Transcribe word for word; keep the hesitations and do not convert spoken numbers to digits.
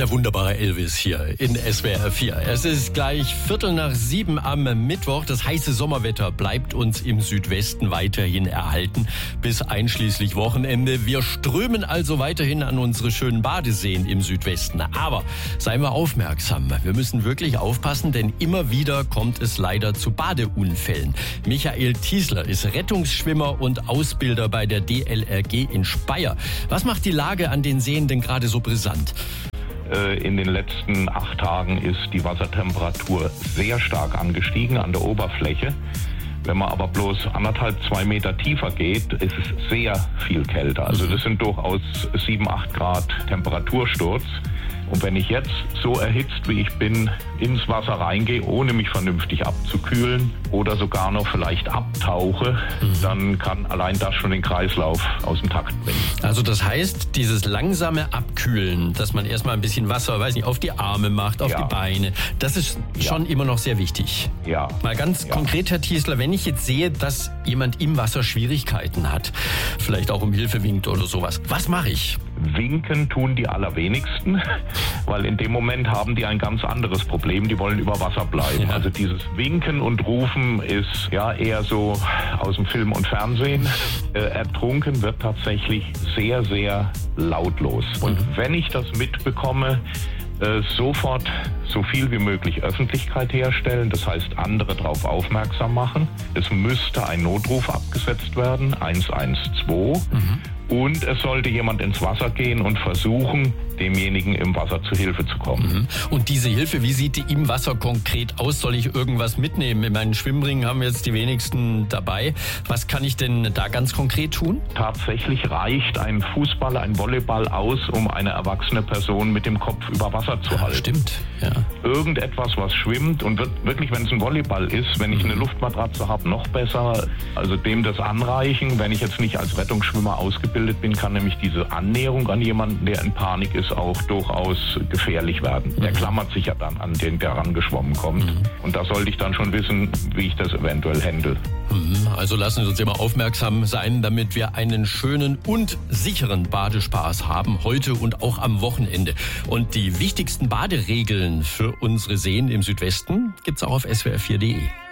Der wunderbare Elvis hier in S W R vier. Es ist gleich Viertel nach sieben am Mittwoch. Das heiße Sommerwetter bleibt uns im Südwesten weiterhin erhalten bis einschließlich Wochenende. Wir strömen also weiterhin an unsere schönen Badeseen im Südwesten. Aber seien wir aufmerksam. Wir müssen wirklich aufpassen, denn immer wieder kommt es leider zu Badeunfällen. Michael Tiesler ist Rettungsschwimmer und Ausbilder bei der D L R G in Speyer. Was macht die Lage an den Seen denn gerade so brisant? In den letzten acht Tagen ist die Wassertemperatur sehr stark angestiegen an der Oberfläche. Wenn man aber bloß anderthalb, zwei Meter tiefer geht, ist es sehr viel kälter. Also das sind durchaus sieben, acht Grad Temperatursturz. Und wenn ich jetzt so erhitzt, wie ich bin, ins Wasser reingehe, ohne mich vernünftig abzukühlen oder sogar noch vielleicht abtauche, mhm. dann kann allein das schon den Kreislauf aus dem Takt bringen. Also das heißt, dieses langsame Abkühlen, dass man erstmal ein bisschen Wasser, weiß nicht, auf die Arme macht, auf ja. die Beine, das ist schon ja. immer noch sehr wichtig. Ja. Mal ganz ja. konkret, Herr Tiesler, wenn ich jetzt sehe, dass jemand im Wasser Schwierigkeiten hat, vielleicht auch um Hilfe winkt oder sowas, was mache ich? Winken tun die allerwenigsten, weil in dem Moment haben die ein ganz anderes Problem. Die wollen über Wasser bleiben. Ja. Also dieses Winken und Rufen ist ja eher so aus dem Film und Fernsehen. Äh, ertrunken wird tatsächlich sehr, sehr lautlos. Und mhm. wenn ich das mitbekomme, äh, sofort so viel wie möglich Öffentlichkeit herstellen. Das heißt, andere darauf aufmerksam machen. Es müsste ein Notruf abgesetzt werden, eins eins zwei. Mhm. Und es sollte jemand ins Wasser gehen und versuchen, demjenigen im Wasser zu Hilfe zu kommen. Und diese Hilfe, wie sieht die im Wasser konkret aus? Soll ich irgendwas mitnehmen? In meinen Schwimmringen haben jetzt die wenigsten dabei. Was kann ich denn da ganz konkret tun? Tatsächlich reicht ein Fußball, ein Volleyball aus, um eine erwachsene Person mit dem Kopf über Wasser zu halten. Stimmt, ja. Irgendetwas, was schwimmt und wird wirklich, wenn es ein Volleyball ist, wenn ich eine Luftmatratze habe, noch besser. Also dem das anreichen, wenn ich jetzt nicht als Rettungsschwimmer ausgebildet bin, kann nämlich diese Annäherung an jemanden, der in Panik ist, auch durchaus gefährlich werden. Der klammert sich ja dann an den, der rangeschwommen kommt. Mhm. Und da sollte ich dann schon wissen, wie ich das eventuell handle. Also lassen Sie uns immer aufmerksam sein, damit wir einen schönen und sicheren Badespaß haben, heute und auch am Wochenende. Und die wichtigsten Baderegeln für unsere Seen im Südwesten gibt's auch auf S W R vier punkt de.